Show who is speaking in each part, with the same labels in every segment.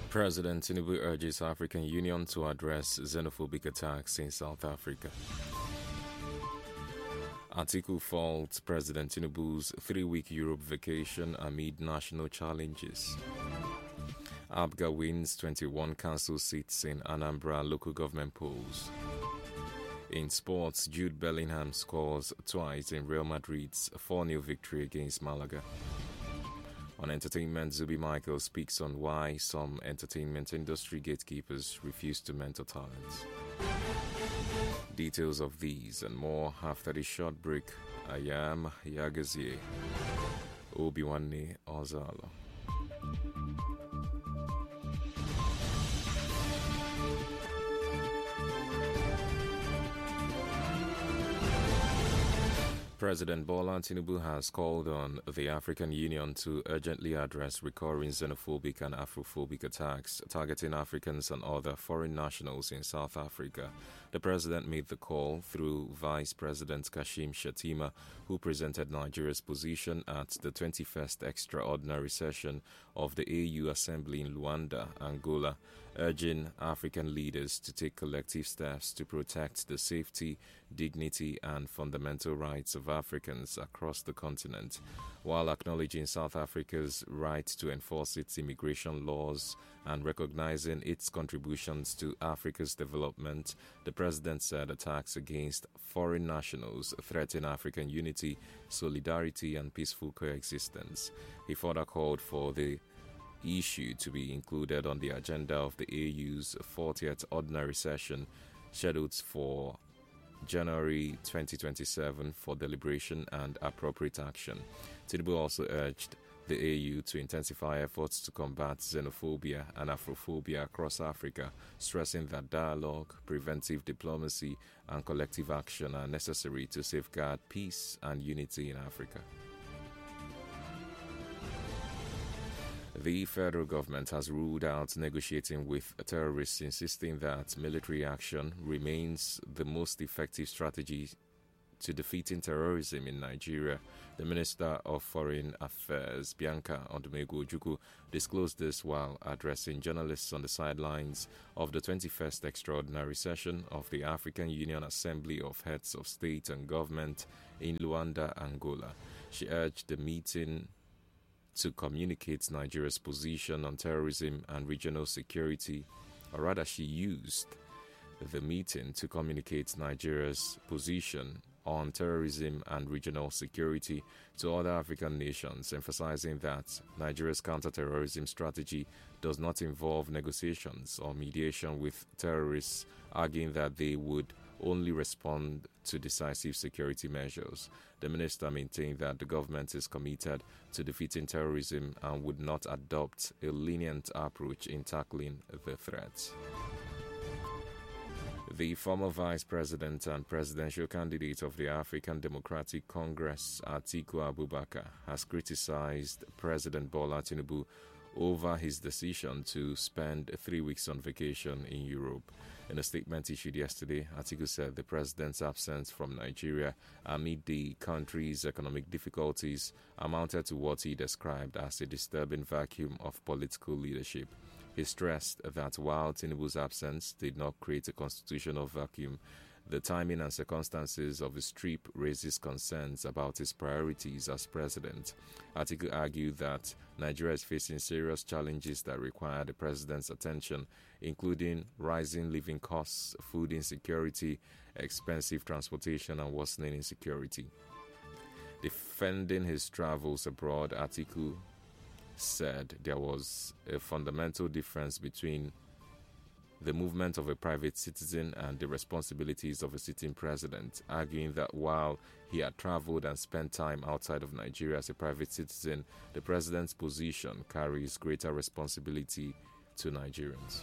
Speaker 1: President Tinubu urges African Union to address xenophobic attacks in South Africa. Atiku faults President Tinubu's 3-week Europe vacation amid national challenges. ABGA wins 21 council seats in Anambra local government polls. In sports, Jude Bellingham scores twice in Real Madrid's 4-0 victory against Malaga. On entertainment, Zubi Michael speaks on why some entertainment industry gatekeepers refuse to mentor talents. Details of these and more after the short break. I am Yagazie Obiwani Ozalo. President Bola Tinubu has called on the African Union to urgently address recurring xenophobic and Afrophobic attacks targeting Africans and other foreign nationals in South Africa. The president made the call through Vice President Kashim Shettima, who presented Nigeria's position at the 21st extraordinary session of the AU Assembly in Luanda, Angola, urging African leaders to take collective steps to protect the safety, dignity, and fundamental rights of Africans across the continent, while acknowledging South Africa's right to enforce its immigration laws and recognizing its contributions to Africa's development. The president said attacks against foreign nationals threaten African unity, solidarity, and peaceful coexistence. He further called for the issue to be included on the agenda of the AU's 40th ordinary session, scheduled for January 2027 for deliberation and appropriate action. Tinubu also urged the AU to intensify efforts to combat xenophobia and Afrophobia across Africa, stressing that dialogue, preventive diplomacy, and collective action are necessary to safeguard peace and unity in Africa. The federal government has ruled out negotiating with terrorists, insisting that military action remains the most effective strategy to defeating terrorism in Nigeria. The Minister of Foreign Affairs, Bianca Odumegu Ojukwu, disclosed this while addressing journalists on the sidelines of the 21st Extraordinary Session of the African Union Assembly of Heads of State and Government in Luanda, Angola. She urged the meeting to communicate Nigeria's position on terrorism and regional security, or rather she used the meeting to communicate Nigeria's position on terrorism and regional security to other African nations, emphasizing that Nigeria's counter-terrorism strategy does not involve negotiations or mediation with terrorists, arguing that they would only respond to decisive security measures. The minister maintained that the government is committed to defeating terrorism and would not adopt a lenient approach in tackling the threats. The former vice president and presidential candidate of the African Democratic Congress, Atiku Abubakar, has criticized President Bola Tinubu over his decision to spend 3 weeks on vacation in Europe. In a statement issued yesterday, Atiku said the president's absence from Nigeria amid the country's economic difficulties amounted to what he described as a disturbing vacuum of political leadership. He stressed that while Tinubu's absence did not create a constitutional vacuum, the timing and circumstances of his trip raises concerns about his priorities as president. Atiku argued that Nigeria is facing serious challenges that require the president's attention, including rising living costs, food insecurity, expensive transportation, and worsening insecurity. Defending his travels abroad, Atiku said there was a fundamental difference between the movement of a private citizen and the responsibilities of a sitting president, arguing that while he had traveled and spent time outside of Nigeria as a private citizen, the president's position carries greater responsibility to Nigerians.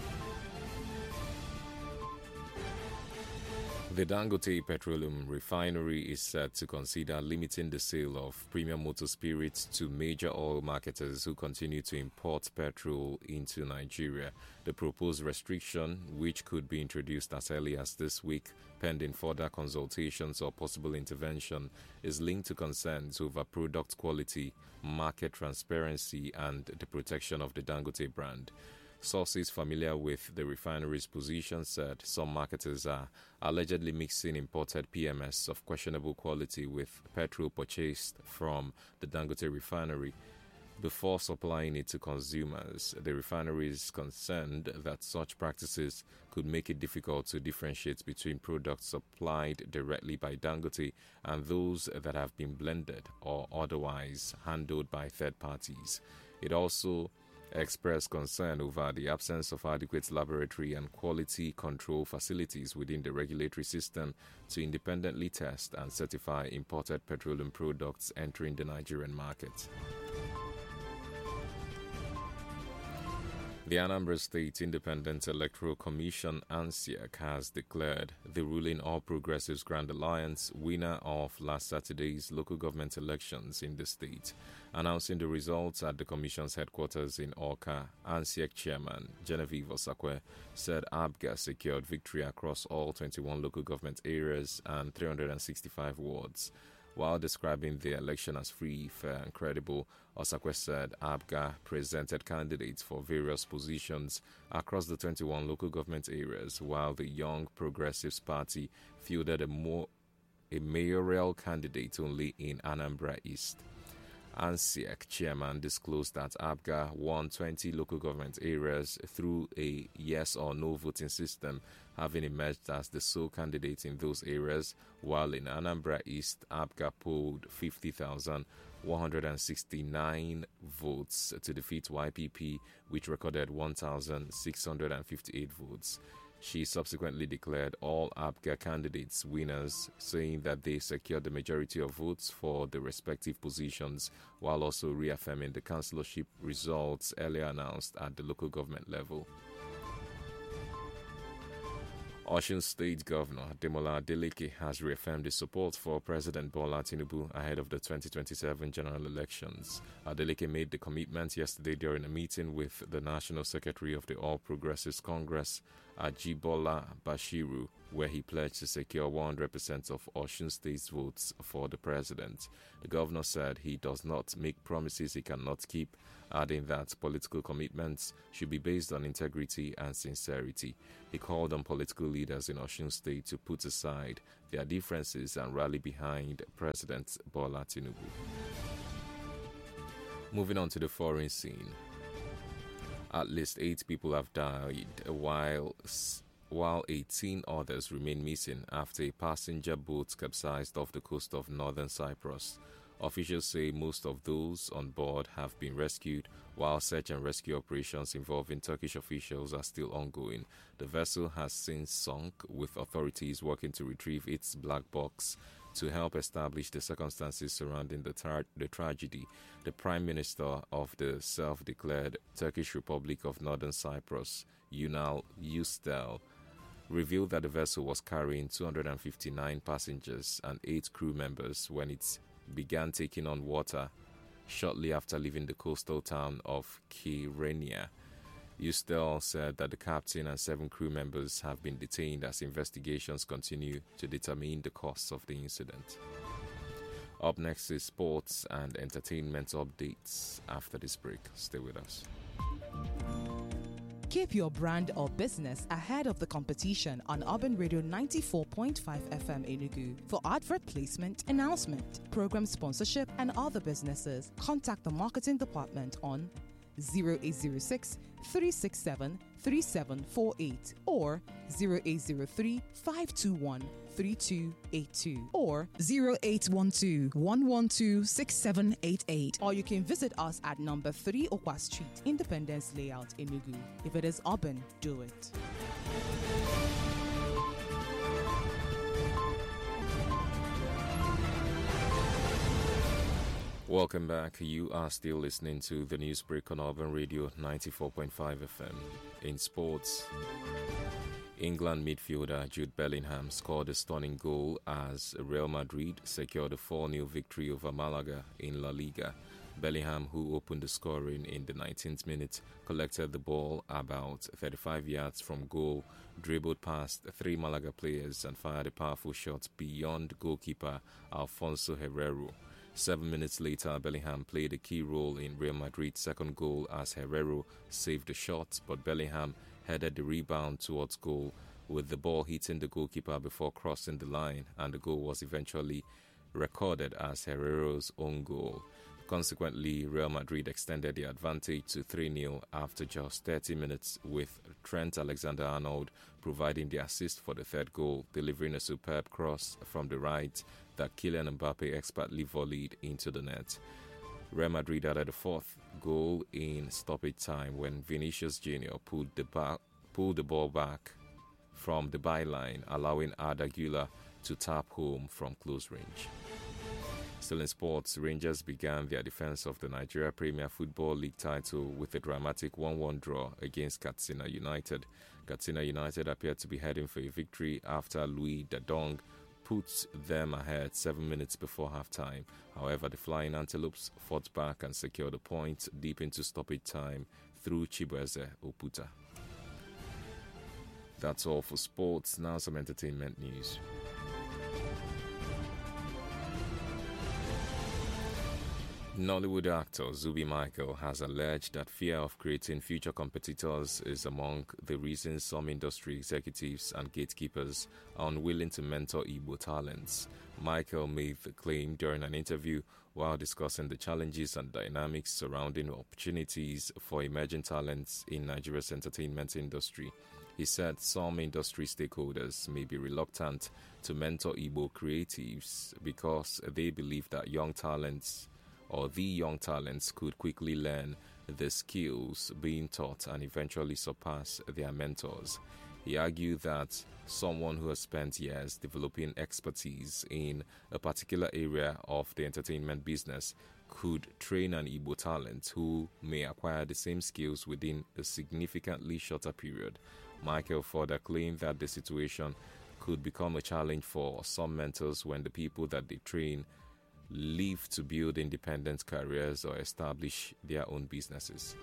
Speaker 1: The Dangote Petroleum Refinery is set to consider limiting the sale of premium motor spirits to major oil marketers who continue to import petrol into Nigeria. The proposed restriction, which could be introduced as early as this week, pending further consultations or possible intervention, is linked to concerns over product quality, market transparency, and the protection of the Dangote brand. Sources familiar with the refinery's position said some marketers are allegedly mixing imported PMS of questionable quality with petrol purchased from the Dangote refinery before supplying it to consumers. The refinery is concerned that such practices could make it difficult to differentiate between products supplied directly by Dangote and those that have been blended or otherwise handled by third parties. It also expressed concern over the absence of adequate laboratory and quality control facilities within the regulatory system to independently test and certify imported petroleum products entering the Nigerian market. The Anambra State Independent Electoral Commission, ANSIEC, has declared the ruling All Progressives Grand Alliance winner of last Saturday's local government elections in the state. Announcing the results at the Commission's headquarters in Awka, ANSIEC Chairman Genevieve Osakwe said ABGA secured victory across all 21 local government areas and 365 wards. While describing the election as free, fair and credible, Osakwe said ABGA presented candidates for various positions across the 21 local government areas, while the Young Progressives Party fielded a mayoral candidate only in Anambra East. ANSIEC chairman disclosed that ABGA won 20 local government areas through a yes or no voting system, having emerged as the sole candidate in those areas, while in Anambra East, ABGA polled 50,169 votes to defeat YPP, which recorded 1,658 votes. She subsequently declared all ABGA candidates winners, saying that they secured the majority of votes for the respective positions, while also reaffirming the councillorship results earlier announced at the local government level. Osun State Governor Demola Adeleke has reaffirmed his support for President Bola Tinubu ahead of the 2027 general elections. Adeleke made the commitment yesterday during a meeting with the National Secretary of the All Progressives Congress, Ajibola Bashiru, where he pledged to secure 100% of Osun State's votes for the president. The governor said he does not make promises he cannot keep, adding that political commitments should be based on integrity and sincerity. He called on political leaders in Osun State to put aside their differences and rally behind President Bola Tinubu. Moving on to the foreign scene. At least 8 people have died while 18 others remain missing after a passenger boat capsized off the coast of northern Cyprus. Officials say most of those on board have been rescued, while search and rescue operations involving Turkish officials are still ongoing. The vessel has since sunk, with authorities working to retrieve its black box to help establish the circumstances surrounding the tragedy. The Prime Minister of the self-declared Turkish Republic of Northern Cyprus, Ünal Yücel, revealed that the vessel was carrying 259 passengers and 8 crew members when it began taking on water shortly after leaving the coastal town of Kyrenia. Yücel said that the captain and 7 crew members have been detained as investigations continue to determine the cause of the incident. Up next is sports and entertainment updates after this break. Stay with us.
Speaker 2: Keep your brand or business ahead of the competition on Urban Radio 94.5 FM Enugu. For advert placement, announcement, program sponsorship, and other businesses, contact the marketing department on 0806 367 3748 or 0803 521 3282 or 0812 112 6788. Or you can visit us at number 3 Okwa Street, Independence Layout, Enugu. If it is urban, do it.
Speaker 1: Welcome back. You are still listening to the News Break on Urban Radio 94.5 FM. In sports, England midfielder Jude Bellingham scored a stunning goal as Real Madrid secured a 4-0 victory over Malaga in La Liga. Bellingham, who opened the scoring in the 19th minute, collected the ball about 35 yards from goal, dribbled past 3 Malaga players and fired a powerful shot beyond goalkeeper Alfonso Herrero. 7 minutes later, Bellingham played a key role in Real Madrid's second goal as Herrero saved the shot, but Bellingham headed the rebound towards goal, with the ball hitting the goalkeeper before crossing the line, and the goal was eventually recorded as Herrero's own goal. Consequently, Real Madrid extended the advantage to 3-0 after just 30 minutes, with Trent Alexander-Arnold providing the assist for the third goal, delivering a superb cross from the right that Kylian Mbappe expertly volleyed into the net. Real Madrid added a fourth goal in stoppage time when Vinicius Jr. pulled the ball back from the byline, allowing Arda Güler to tap home from close range. Still in sports, Rangers began their defense of the Nigeria Premier Football League title with a dramatic 1-1 draw against Katsina United. Katsina United appeared to be heading for a victory after Louis Dadong put them ahead 7 minutes before halftime. However, the Flying Antelopes fought back and secured a point deep into stoppage time through Chibueze Oputa. That's all for sports. Now some entertainment news. Nollywood actor Zubi Michael has alleged that fear of creating future competitors is among the reasons some industry executives and gatekeepers are unwilling to mentor Igbo talents. Michael made the claim during an interview while discussing the challenges and dynamics surrounding opportunities for emerging talents in Nigeria's entertainment industry. He said some industry stakeholders may be reluctant to mentor Igbo creatives because they believe that the young talents could quickly learn the skills being taught and eventually surpass their mentors. He argued that someone who has spent years developing expertise in a particular area of the entertainment business could train an Igbo talent who may acquire the same skills within a significantly shorter period. Michael further claimed that the situation could become a challenge for some mentors when the people that they train leave to build independent careers or establish their own businesses.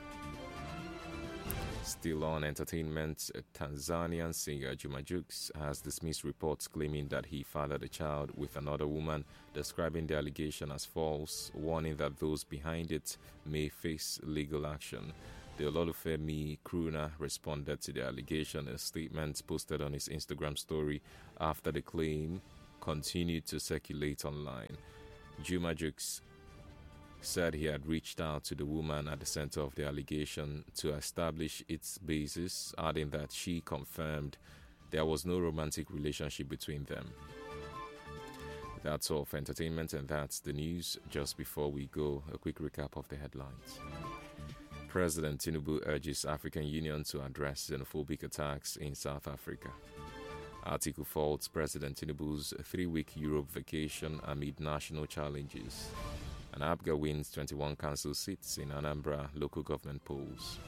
Speaker 1: Still on entertainment, Tanzanian singer Juma Jux has dismissed reports claiming that he fathered a child with another woman, describing the allegation as false, warning that those behind it may face legal action. The Ololufemi crooner responded to the allegation in a statement posted on his Instagram story after the claim continued to circulate online. Juma Jux said he had reached out to the woman at the center of the allegation to establish its basis, adding that she confirmed there was no romantic relationship between them. That's all for entertainment, and that's the news. Just before we go, a quick recap of the headlines. President Tinubu urges African Union to address xenophobic attacks in South Africa. Atiku faults President Tinubu's 3-week Europe vacation amid national challenges. And ABGA wins 21 council seats in Anambra local government polls.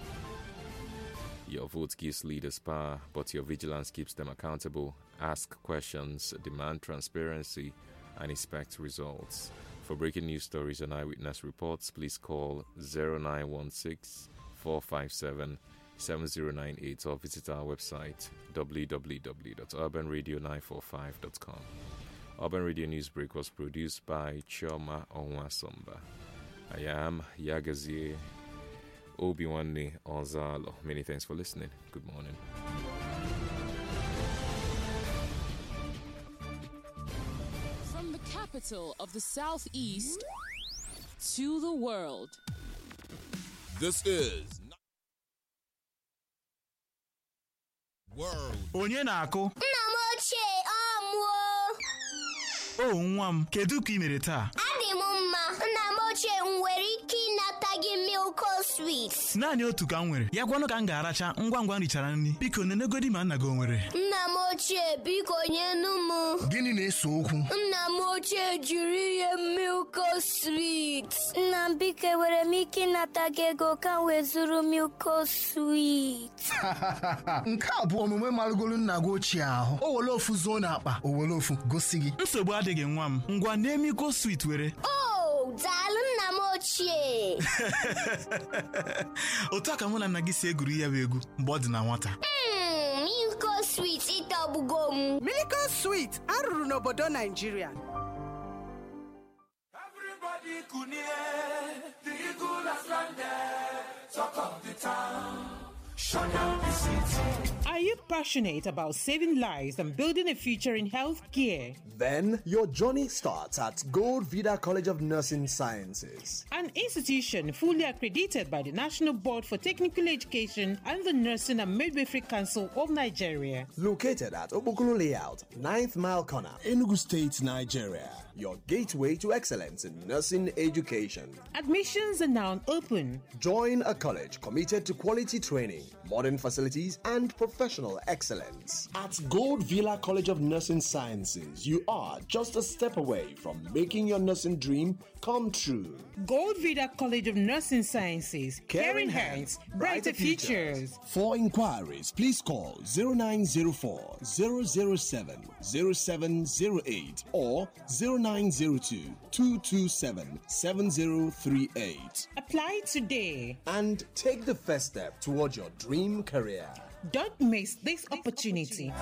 Speaker 1: Your vote gives leaders power, but your vigilance keeps them accountable. Ask questions, demand transparency, and inspect results. For breaking news stories and eyewitness reports, please call 0916-457-7098 or visit our website www.urbanradio945.com. Urban Radio Newsbreak was produced by Chioma Onwasomba. I am Yagazie Obiwanne Ozalo. Many thanks for listening. Good morning.
Speaker 3: From the capital of the Southeast to the world.
Speaker 4: This is World.
Speaker 5: Onye na-akụ?
Speaker 6: Nna m ochie ọmụọ.
Speaker 5: O nwa m, kedu ka ị mere taa?
Speaker 6: Adị m mma. Nna m ochie m nwere ike ịnata gị Milko Sweet.
Speaker 5: Naanị otu ka m nwere. Ya gwanụ ka m ga-aracha ngwa ngwa m richara nri. Biko nenegodi ma nna gị o nwere.
Speaker 6: Nna m ochie biko nyenu m.
Speaker 7: Gịnị na-ese okwu?
Speaker 6: Nna m ochie jiri ihe Milko Sweet. Nna m biko nwere m ike ịnata gị ego ka m wee zụrụ Milko Sweet.
Speaker 7: Nke a bụ omume marụgolu nna gị ochie ahụ. O were ofu zuo n'akpa, o were ofu gosi gị.
Speaker 5: Nsogbu adịghị nwa m. Ngwa nee Milko Sweet were.
Speaker 6: Oh, daalụ nna m ochie.
Speaker 5: Otu a ka mụ na nna gị si egwuri ya bụ egwu mgbe ọ dị na nwata.
Speaker 6: Milko Sweet ịtọgbugo m.
Speaker 8: Milko Sweet arụrụ n'obodo Nigeria. The eagle has landed. Talk of the town. Shut down the city.
Speaker 9: Are you passionate about saving lives and building a future in healthcare?
Speaker 10: Then your journey starts at Gold Vida College of Nursing Sciences,
Speaker 9: an institution fully accredited by the National Board for Technical Education and the Nursing and Midwifery Council of Nigeria.
Speaker 10: Located at Obokulu Layout, 9th Mile Corner, Enugu State, Nigeria. Your gateway to excellence in nursing education.
Speaker 9: Admissions are now open.
Speaker 10: Join a college committed to quality training, modern facilities, and professional excellence. At Gold Villa College of Nursing Sciences, you are just a step away from making your nursing dream come true.
Speaker 9: Gold Villa College of Nursing Sciences. Caring hands, brighter futures.
Speaker 10: For inquiries, please call 0904 007 0708 or 0902 227 7038.
Speaker 9: Apply today
Speaker 10: and take the first step towards your dream career.
Speaker 9: Don't miss this opportunity.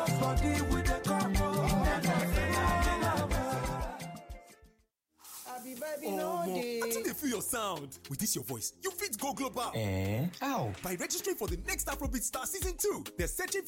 Speaker 4: I think they feel your sound. With this your voice, you fit go global.
Speaker 7: How?
Speaker 4: By registering for the next Afrobeat Star Season 2. They're searching for